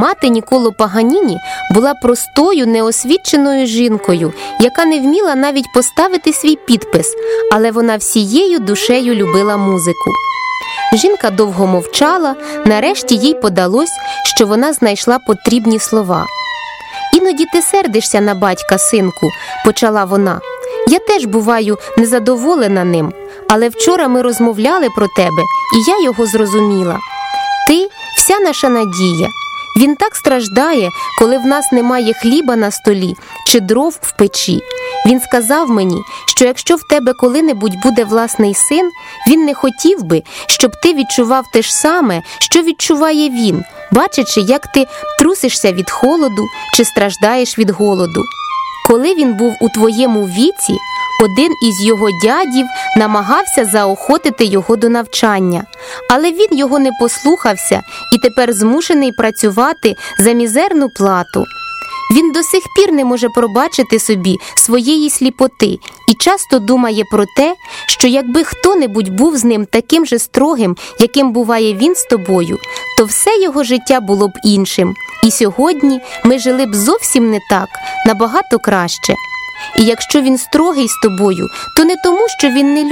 Мати Ніколо Паганіні була простою, неосвіченою жінкою, яка не вміла навіть поставити свій підпис, але вона всією душею любила музику. Жінка довго мовчала, нарешті їй подалось, що вона знайшла потрібні слова. «Іноді ти сердишся на батька, синку», – почала вона. «Я теж буваю незадоволена ним, але вчора ми розмовляли про тебе, і я його зрозуміла. Ти – вся наша надія. Він так страждає, коли в нас немає хліба на столі чи дров в печі. Він сказав мені, що якщо в тебе коли-небудь буде власний син, він не хотів би, щоб ти відчував те ж саме, що відчуває він, бачачи, як ти трусишся від холоду чи страждаєш від голоду. Коли він був у твоєму віці, один із його дядів намагався заохотити його до навчання, але він його не послухався і тепер змушений працювати за мізерну плату. Він до сих пір не може пробачити собі своєї сліпоти і часто думає про те, що якби хто-небудь був з ним таким же строгим, яким буває він з тобою, то все його життя було б іншим. І сьогодні ми жили б зовсім не так, набагато краще. І якщо він строгий з тобою, то не тому, що він не любить